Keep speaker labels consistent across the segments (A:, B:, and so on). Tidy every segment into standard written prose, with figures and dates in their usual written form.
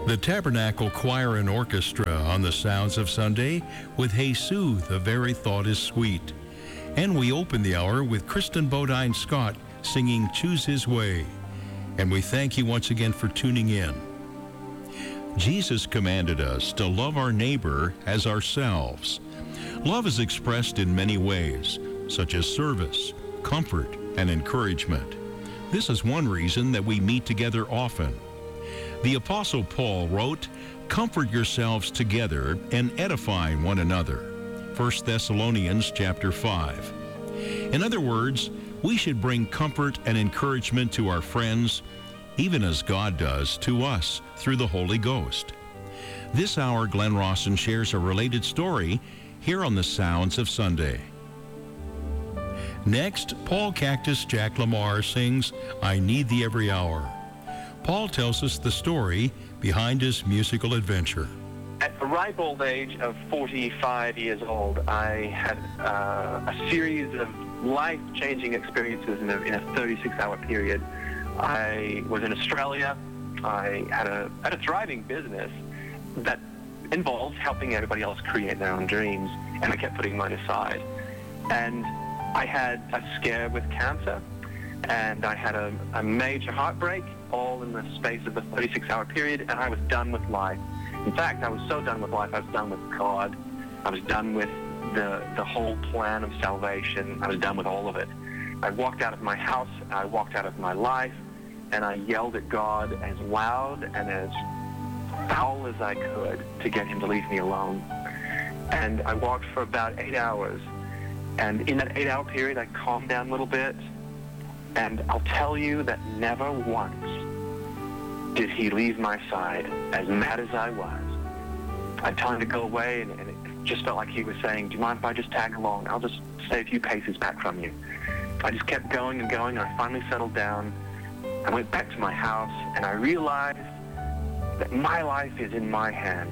A: The Tabernacle Choir and Orchestra on the Sounds of Sunday with Jesus, the very thought is sweet. And we open the hour with Kristen Bodine Scott singing Choose His Way. And we thank you once again for tuning in. Jesus commanded us to love our neighbor as ourselves. Love is expressed in many ways, such as service, comfort, and encouragement. This is one reason that we meet together often. The Apostle Paul wrote, "Comfort yourselves together and edify one another." 1 Thessalonians chapter 5. In other words, we should bring comfort and encouragement to our friends, even as God does to us through the Holy Ghost. This hour, Glenn Rawson shares a related story here on the Sounds of Sunday. Next, Paul Cactus Jack Lamar sings, "I Need Thee Every Hour." Paul tells us the story behind his musical adventure.
B: At the ripe old age of 45 years old, I had a series of life-changing experiences in a 36-hour period. I was in Australia. I had a thriving business that involved helping everybody else create their own dreams, and I kept putting mine aside. And I had a scare with cancer, and I had a major heartbreak, all in the space of a 36-hour period, and I was done with life. In fact, I was so done with life, I was done with God. I was done with the whole plan of salvation. I was done with all of it. I walked out of my house, I walked out of my life, and I yelled at God as loud and as foul as I could to get him to leave me alone. And I walked for about 8 hours, and in that 8-hour period, I calmed down a little bit, and I'll tell you that never once did he leave my side, as mad as I was. I'd tell him to go away, and it just felt like he was saying, "Do you mind if I just tag along? I'll just stay a few paces back from you." I just kept going and going, and I finally settled down. I went back to my house, and I realized that my life is in my hands.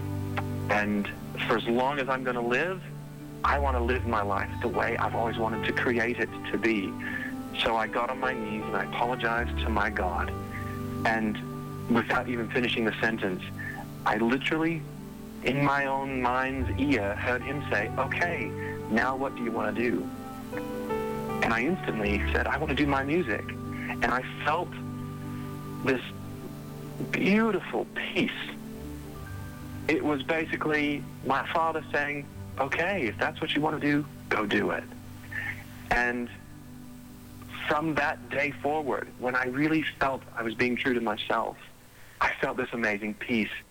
B: And for as long as I'm going to live, I want to live my life the way I've always wanted to create it to be. So I got on my knees and I apologized to my God. And without even finishing the sentence, I literally, in my own mind's ear, heard him say, "Okay, now what do you want to do?" And I instantly said, "I want to do my music." And I felt this beautiful peace. It was basically my Father saying, "Okay, if that's what you want to do, go do it." And from that day forward, when I really felt I was being true to myself, I felt this amazing peace.